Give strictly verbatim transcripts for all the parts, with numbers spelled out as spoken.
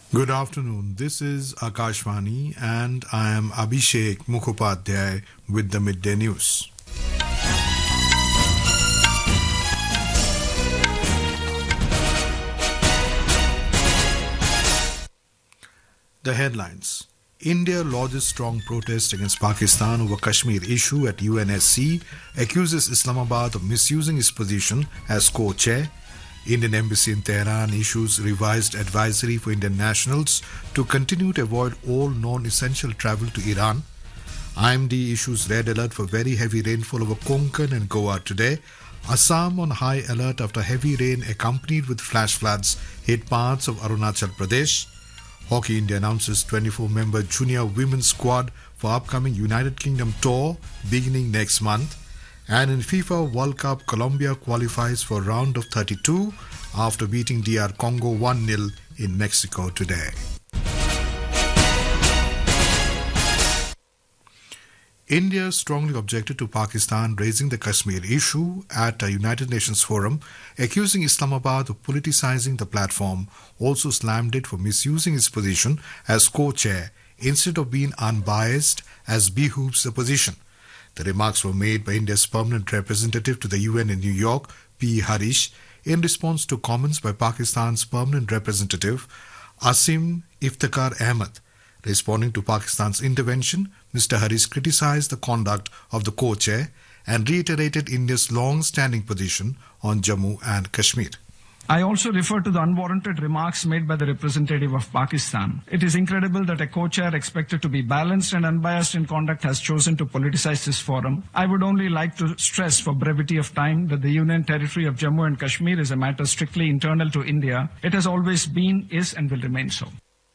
Good afternoon. This is Akashvani and I am Abhishek Mukhopadhyay with the Midday News. The headlines. India lodges strong protest against Pakistan over Kashmir issue at U N S C, accuses Islamabad of misusing its position as co-chair. Indian Embassy in Tehran issues revised advisory for Indian nationals to continue to avoid all non-essential travel to Iran. I M D issues red alert for very heavy rainfall over Konkan and Goa today. Assam on high alert after heavy rain accompanied with flash floods hit parts of Arunachal Pradesh. Hockey India announces twenty-four member junior women's squad for upcoming United Kingdom tour beginning next month. And in FIFA World Cup, Colombia qualifies for round of thirty-two after beating D R Congo one nil in Mexico today. India strongly objected to Pakistan raising the Kashmir issue at a United Nations forum, accusing Islamabad of politicizing the platform, also slammed it for misusing its position as co-chair instead of being unbiased as behooves the position. The remarks were made by India's permanent representative to the U N in New York, P. Harish, in response to comments by Pakistan's permanent representative, Asim Iftikhar Ahmed. Responding to Pakistan's intervention, Mister Harish criticized the conduct of the co-chair and reiterated India's long-standing position on Jammu and Kashmir. I also refer to the unwarranted remarks made by the representative of Pakistan. It is incredible that a co-chair expected to be balanced and unbiased in conduct has chosen to politicize this forum. I would only like to stress for brevity of time that the Union territory of Jammu and Kashmir is a matter strictly internal to India. It has always been, is and will remain so.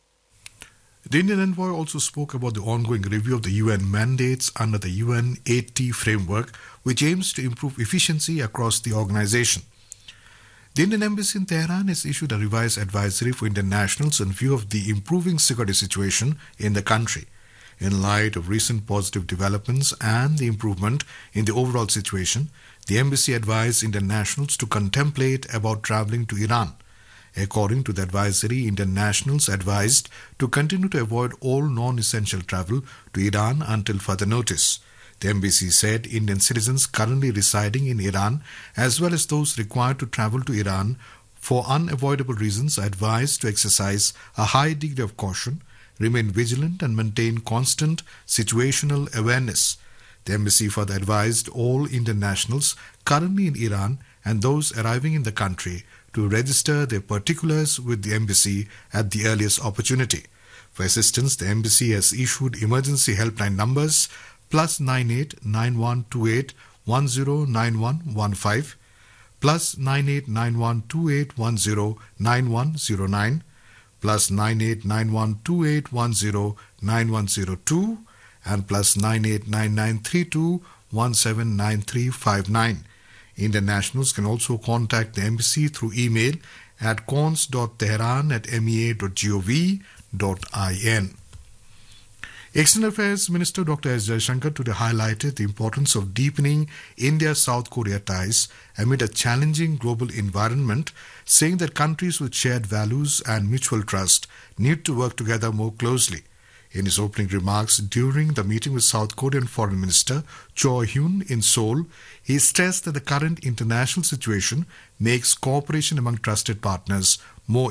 The Indian envoy also spoke about the ongoing review of the U N mandates under the U N eight T framework, which aims to improve efficiency across the organization. The Indian Embassy in Tehran has issued a revised advisory for Indian nationals in view of the improving security situation in the country. In light of recent positive developments and the improvement in the overall situation, the embassy advised Indian nationals to contemplate about travelling to Iran. According to the advisory, Indian nationals advised to continue to avoid all non-essential travel to Iran until further notice. The embassy said Indian citizens currently residing in Iran, as well as those required to travel to Iran for unavoidable reasons, are advised to exercise a high degree of caution, remain vigilant and maintain constant situational awareness. The embassy further advised all Indian nationals currently in Iran and those arriving in the country to register their particulars with the embassy at the earliest opportunity. For assistance, the embassy has issued emergency helpline numbers plus nine eight nine one two eight one zero nine one one five, plus nine eight nine one two eight one zero nine one zero nine, plus nine eight nine one two eight one zero nine one zero two, and plus nine eight nine nine three two one seven nine three five nine. Indian nationals can also contact the embassy through email at cons dot tehran at mea dot gov dot in. External Affairs Minister Doctor S. Jaishankar today highlighted the importance of deepening India-South Korea ties amid a challenging global environment, saying that countries with shared values and mutual trust need to work together more closely. In his opening remarks during the meeting with South Korean Foreign Minister Cho Hyun in Seoul, he stressed that the current international situation makes cooperation among trusted partners more